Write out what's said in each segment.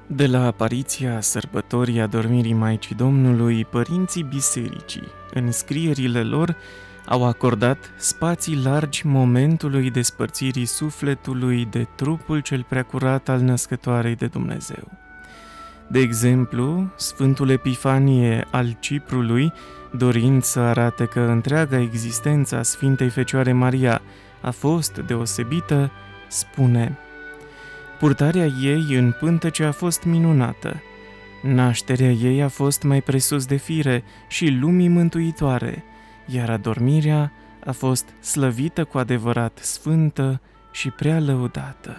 De la apariția sărbătorii adormirii Maicii Domnului, părinții bisericii, în scrierile lor, au acordat spații largi momentului despărțirii sufletului de trupul cel preacurat al Născătoarei de Dumnezeu. De exemplu, Sfântul Epifanie al Ciprului, dorind să arate că întreaga existență a Sfintei Fecioare Maria a fost deosebită, spune: purtarea ei în pântece a fost minunată, nașterea ei a fost mai presus de fire și lumii mântuitoare, iar adormirea a fost slăvită cu adevărat sfântă și prea lăudată.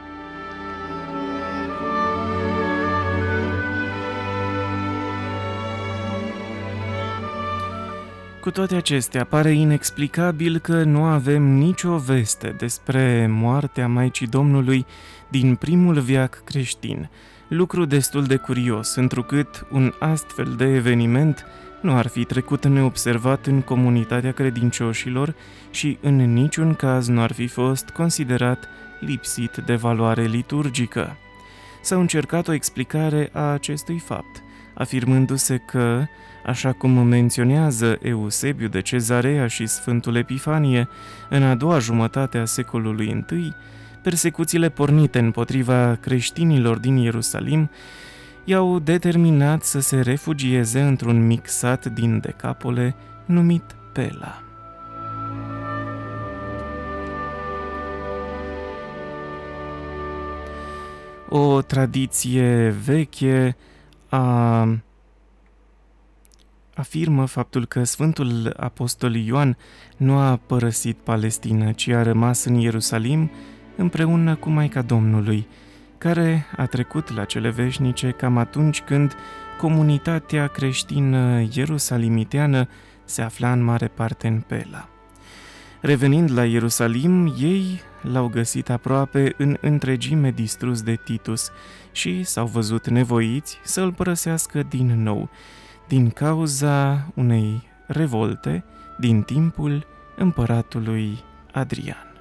Cu toate acestea, pare inexplicabil că nu avem nicio veste despre moartea Maicii Domnului din primul veac creștin, lucru destul de curios, întrucât un astfel de eveniment nu ar fi trecut neobservat în comunitatea credincioșilor și în niciun caz nu ar fi fost considerat lipsit de valoare liturgică. S-a încercat o explicare a acestui fapt, afirmându-se că, așa cum menționează Eusebiu de Cezarea și Sfântul Epifanie, în a doua jumătate a secolului I, persecuțiile pornite împotriva creștinilor din Ierusalim i-au determinat să se refugieze într-un mic sat din Decapole numit Pela. O tradiție veche afirmă faptul că Sfântul Apostol Ioan nu a părăsit Palestina, ci a rămas în Ierusalim împreună cu Maica Domnului, care a trecut la cele veșnice cam atunci când comunitatea creștină ierusalimiteană se afla în mare parte în Pela. Revenind la Ierusalim, ei l-au găsit aproape în întregime distrus de Titus și s-au văzut nevoiți să îl părăsească din nou, din cauza unei revolte din timpul împăratului Adrian.